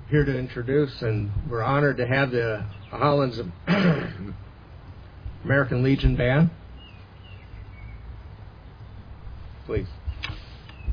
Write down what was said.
here to introduce, and we're honored to have the Hollands American Legion Band. Please.